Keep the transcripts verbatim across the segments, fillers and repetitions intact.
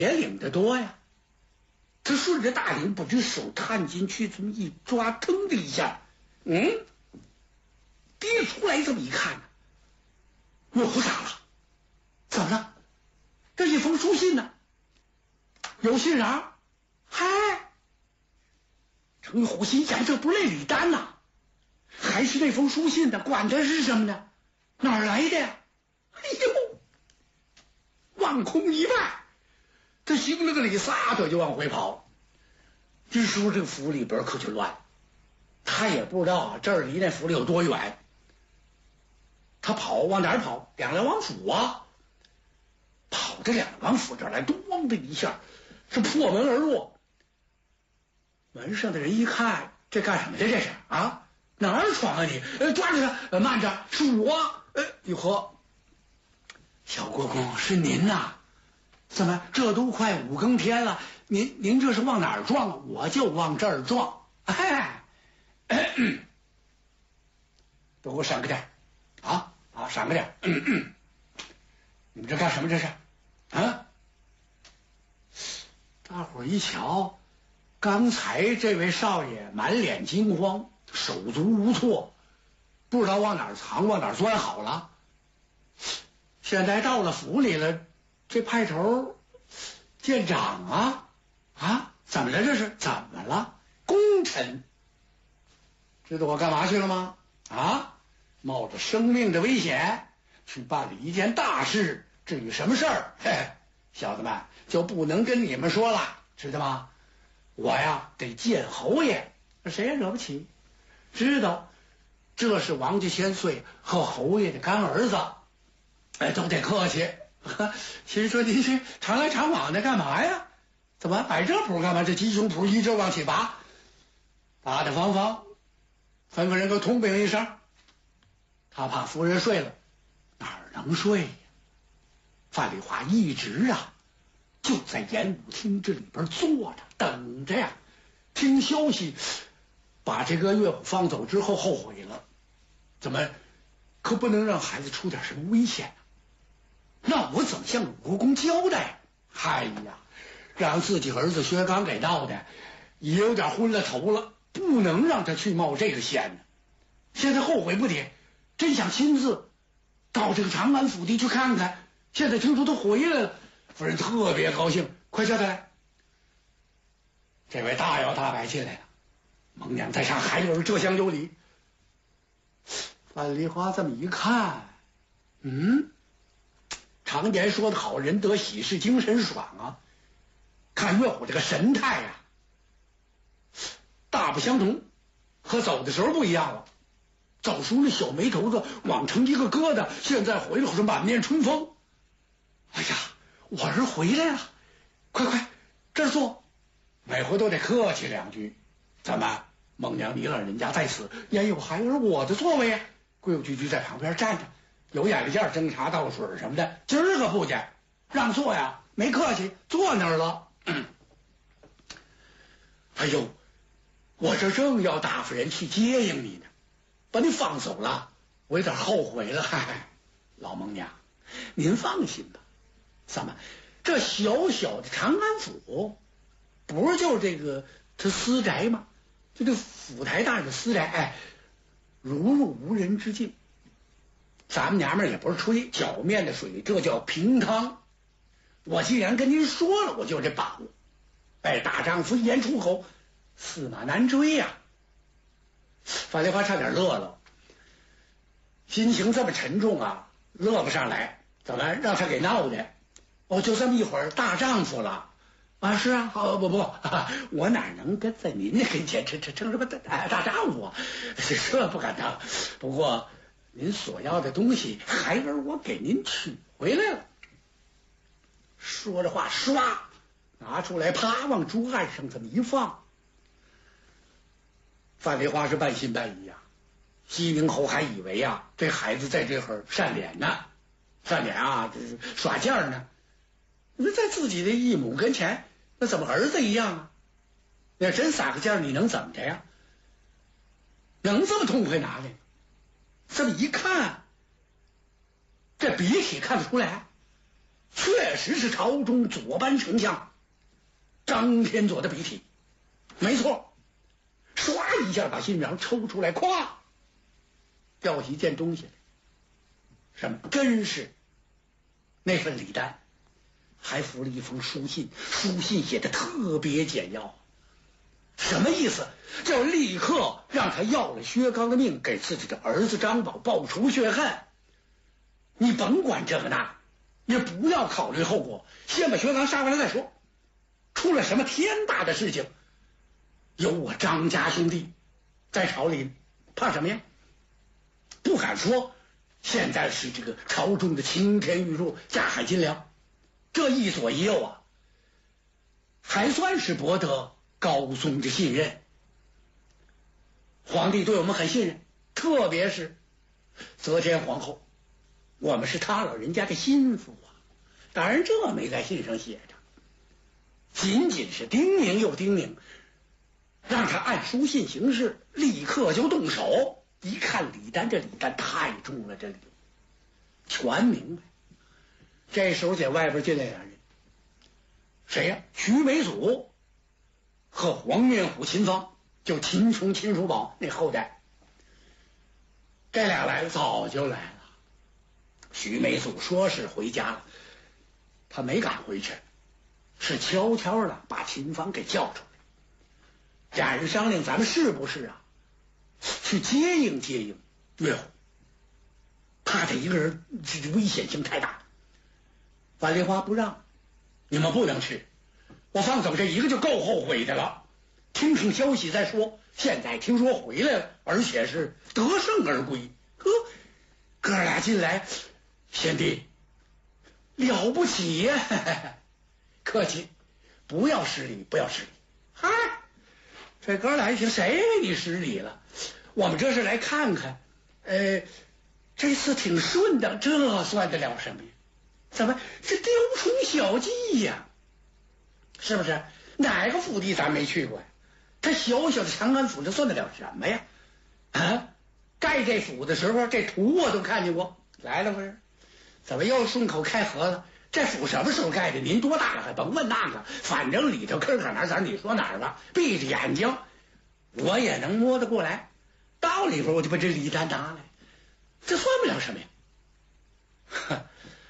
也领得多呀。他顺着大领，把这手探进去，这么一抓，腾的一下，嗯，跌出来，这么一看呢，岳虎傻了，怎么了？这一封书信呢？有信笤？嗨，程玉虎心想，这不是那李丹呐，还是那封书信呢？管它是什么呢？哪儿来的呀？哎呦，望空一拜，他行了个礼，撒腿就往回跑。这时候这个府里边可就乱了，他也不知道啊，这儿离那府里有多远。他跑往哪儿跑？两梁王府啊！跑到两梁王府这儿来，咣的一下是破门而入。门上的人一看，这干什么的？这是啊，哪儿闯啊你？呃，抓着他！呃，慢着，是我。呃，哟呵，小国公是您呐、啊？怎么这都快五更天了？您您这是往哪儿撞？我就往这儿撞。哎，都给我闪开点！啊啊，闪开点！你们这干什么？这是啊？大伙儿一瞧，刚才这位少爷满脸惊慌，手足无措，不知道往哪儿藏，往哪儿钻好了。现在到了府里了，这派头见长啊啊！怎么了？这是怎么了？功臣，知道我干嘛去了吗？啊，冒着生命的危险去办理一件大事。至于什么事儿，嘿，小子们就不能跟你们说了，知道吗？我呀得见侯爷，谁也惹不起。知道这是王家千岁和侯爷的干儿子，哎，都得客气。其实说您是常来常往的干嘛呀？怎么摆这谱干嘛？这鸡胸脯一直往起拔，大大方方，吩咐人给我通禀一声。他怕夫人睡了，哪儿能睡呀？范丽华一直啊就在演武厅这里边坐着等着呀，听消息，把这个岳虎放走之后后悔了，怎么可不能让孩子出点什么危险呢？那我怎么向鲁国公交代？哎呀，让自己儿子薛刚给闹的也有点昏了头了，不能让他去冒这个险呢。现在后悔不迭，真想亲自到这个长安府邸去看看。现在听说他回来了，夫人特别高兴，快叫他来。这位大摇大摆进来了，孟娘在上还有人这厢有礼。范丽花这么一看，嗯，常言说的好，人得喜事精神爽啊。看岳虎这个神态呀、啊，大不相同，和走的时候不一样了。走时候那小眉头子往成一个疙瘩，现在回来后是满面春风。哎呀，我儿回来了，快快这儿坐。每回都得客气两句。怎么，孟娘你老人家在此也有孩儿我的座位呀？规规矩矩在旁边站着，有眼力见，蒸茶倒水什么的。今儿可不去，让座呀，没客气，坐那儿了。嗯、哎呦，我这正要打发人去接应你呢，把你放走了，我有点后悔了。嗨嗨，老孟娘，您放心吧。怎么，这小小的长安府，不是就这个他私宅吗？就这府台大人的私宅，哎，如入无人之境。咱们娘们也不是吹脚面的水，这叫平汤。我既然跟您说了，我就这把握。哎，大丈夫一言出口，驷马难追呀、啊。范丽花差点乐了，心情这么沉重啊，乐不上来。怎么让他给闹的？哦，就这么一会儿，大丈夫了啊！是啊，好不不，啊、我哪能跟在您那跟前称称称什么大大丈夫啊？这不敢当。不过您所要的东西，孩儿我给您取回来了。说着话，唰拿出来，啪往桌案上这么一放。范丽花是半信半疑啊。西宁侯还以为呀、啊，这孩子在这会儿善脸呢，善脸啊，这是耍劲呢。你说在自己的义母跟前，那怎么儿子一样啊？要真撒个劲儿，你能怎么着呀？能这么痛快拿来？这么一看，这笔体看得出来， 确实是朝中左班丞相张天佐的笔体，没错。唰一下把信上抽出来，咵掉一件东西来，什么？真是那份礼单，还附了一封书信，书信写的特别简要。什么意思？就立刻让他要了薛刚的命，给自己的儿子张宝报仇雪恨。你甭管这个那，也不要考虑后果，先把薛刚杀回来再说。出了什么天大的事情，有我张家兄弟在朝里，怕什么呀？不敢说现在是这个朝中的青天玉柱，架海金梁，这一左一右啊，还算是博得高宗的信任。皇帝对我们很信任，特别是则天皇后，我们是他老人家的心腹啊。当然这没在信上写着，仅仅是叮咛又叮咛，让他按书信行事，立刻就动手。一看礼单，这礼单太重了，这里全明白。这时候在外边进来俩人，谁呀？徐美祖和黄面虎秦芳，就秦琼、秦叔宝那后代。这俩来了，早就来了。徐美祖说是回家了，他没敢回去，是悄悄的把秦芳给叫出来。俩人商量，咱们是不是啊去接应接应岳虎？他这一个人这危险性太大。万梨花不让，你们不能去，我放走这一个就够后悔的了。听听消息再说。现在听说回来了，而且是得胜而归。呵，哥俩进来，贤弟了不起呀！客气，不要失礼，不要失礼。嗨，这哥俩一听，谁给你失礼了？我们这是来看看，呃，这次挺顺的，这算得了什么呀？怎么这雕虫小技呀？是不是？哪个府邸咱没去过呀？这小小的长安府，这算得了什么呀？啊，盖这府的时候，这图我都看见过。来了不是？怎么又顺口开河了？这府什么时候盖的？您多大了还甭问那个，反正里头坑坎哪咱你说哪儿吧，闭着眼睛我也能摸得过来。到里边我就把这礼单拿来，这算不了什么呀。呵，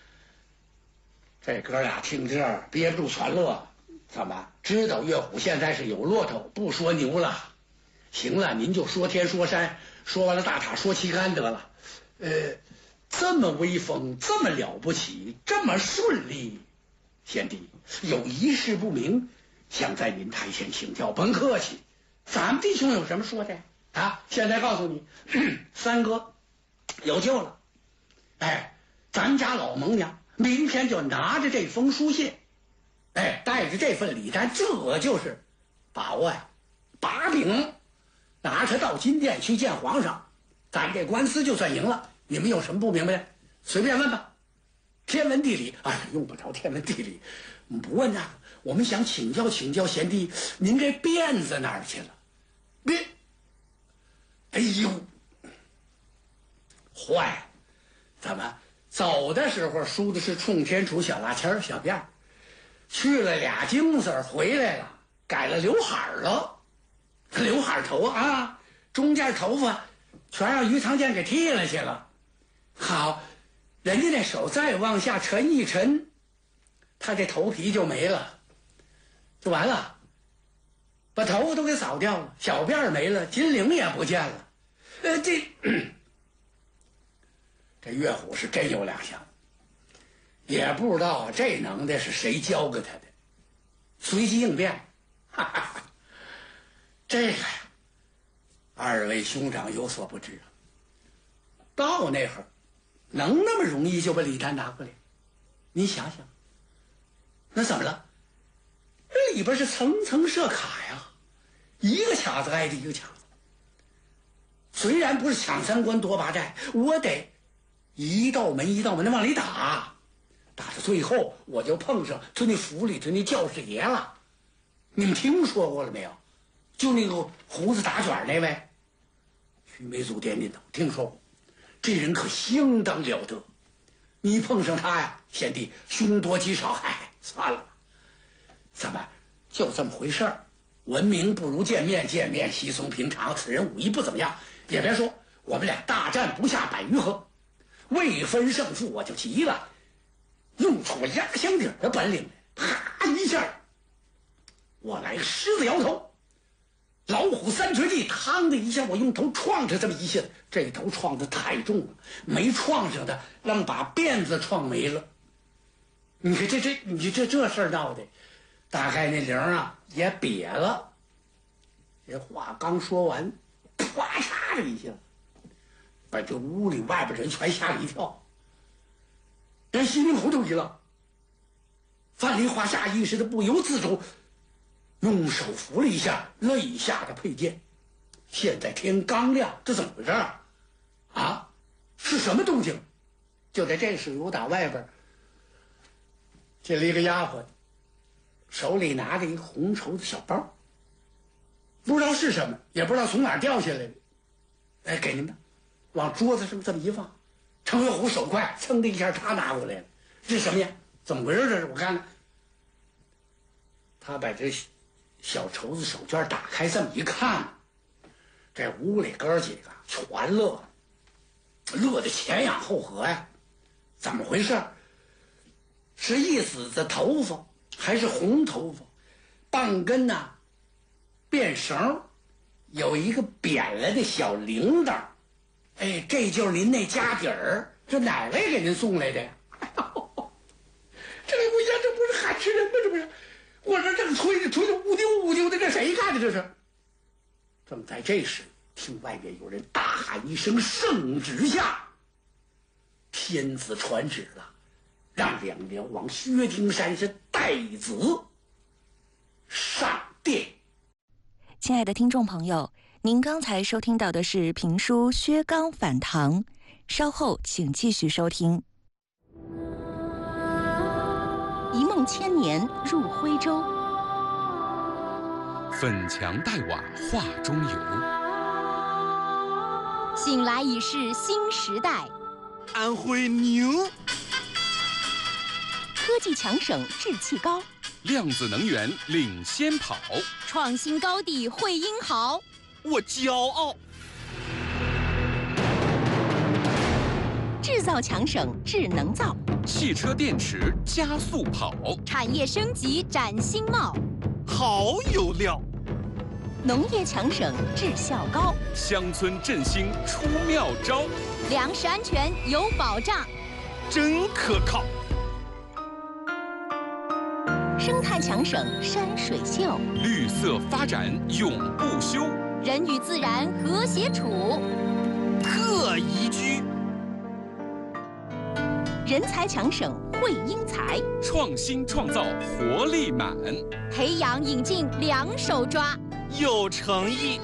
这哥俩听这儿憋不住全乐。怎么知道岳虎现在是有骆驼不说牛了？行了，您就说天说山，说完了大塔说旗杆得了。呃，这么威风，这么了不起，这么顺利，贤弟有一事不明，想在您台前请教。甭客气，咱们弟兄有什么说的啊？现在告诉你，三哥有救了。哎，咱家老蒙娘明天就拿着这封书信，哎，带着这份礼单，这就是把握呀，把柄，拿着到金殿去见皇上，咱这官司就算赢了。你们有什么不明白的，随便问吧。天文地理，哎，用不着天文地理，不问那个。我们想请教请教贤弟，您这辫子哪儿去了？辫，哎呦，坏了！怎么走的时候梳的是冲天杵小拉签小辫儿？去了俩京字，回来了改了刘海了，刘海头啊，中间头发全让于长健给剃了去了。好，人家那手再往下沉一沉，他这头皮就没了，就完了，把头发都给扫掉了，小辫没了，金领也不见了。呃，这这岳虎是真有两下。也不知道这能耐是谁教给他的，随机应变。哈哈，这个呀，二位兄长有所不知啊。到那会儿，能那么容易就把礼单拿过来？你想想，那怎么了？这里边是层层设卡呀，一个卡子挨着一个卡子。虽然不是抢三关夺八寨，我得一道门一道门的往里打。打到最后，我就碰上就那府里头那教师爷了。你们听说过了没有？就那个胡子打卷那位。徐美祖点点头，听说过。这人可相当了得。 你碰上他呀，贤弟凶多吉少，嗨，算了，怎么就这么回事儿？闻名不如见面，见面稀松平常。此人武艺不怎么样，也别说，我们俩大战不下百余合，未分胜负，我就急了，用出压箱底的本领来，啪一下，我来个狮子摇头。老虎三绝技，嘡的一下，我用头撞着这么一下，这头撞的太重了，没撞上的，让把辫子撞没了。你看这这，你这这事儿闹的，大概那铃啊也瘪了。这话刚说完，啪嚓的一下，把这屋里外边人全吓了一跳，连稀里糊涂一愣。范梨花下意识的不由自主。用手扶了一下肋下的佩剑，现在天刚亮，这怎么回事啊？啊，是什么动静？就在这时，由打外边进了一个丫鬟，手里拿着一个红绸子小包，不知道是什么，也不知道从哪儿掉下来的。哎，给您吧，往桌子上这么一放。程月虎手快，噌的一下他拿过来了。这什么呀？怎么回事？这是我看看。他把这小绸子手绢打开，这么一看，这屋里哥几个全乐了，乐得前仰后合呀！怎么回事？是一子的头发，还是红头发？半根呐、啊，辫绳，有一个扁了的小铃铛。哎，这就是您那家底儿，这哪位给您送来的呀？这不行，这不是喊吃人吗？这不是？我这正吹着吹着呜丢呜丢的，这谁干的？这是。正在这时，听外边有人大喊一声：“圣旨下！”天子传旨了，让两辽王薛丁山是带子上殿。 亲爱的听众朋友，您刚才收听到的是评书《薛刚反唐》，稍后请继续收听。一梦千年入徽州， 粉墙黛瓦画中游。 醒来已是新时代， 安徽牛。 科技强省志气高， 量子能源领先跑， 创新高地会英豪， 我骄傲。 制造强省智能造， 汽车电池加速跑， 产业升级展新貌， 好有料。 农业强省质效高， 乡村振兴出妙招， 粮食安全有保障， 真可靠。 生态强省山水秀， 绿色发展永不休， 人与自然和谐处， 特宜居。 人才强省会英才， 创新创造活力满， 培养引进两手抓， 有诚意。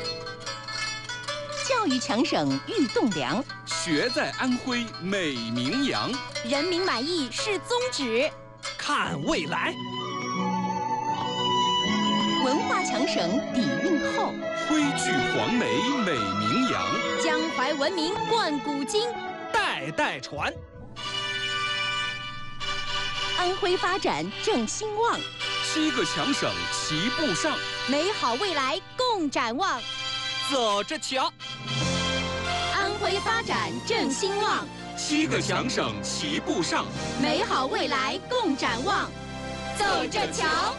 教育强省育栋梁， 学在安徽美名扬， 人民满意是宗旨， 看未来。 文化强省底蕴厚， 徽聚黄梅美名扬， 江淮文明贯古今， 代代传。 安徽发展正兴旺， 七个强省齐步上， 美好未来共展望。 走着瞧， 安徽发展正兴旺， 七个强省齐步上， 美好未来共展望。走着瞧。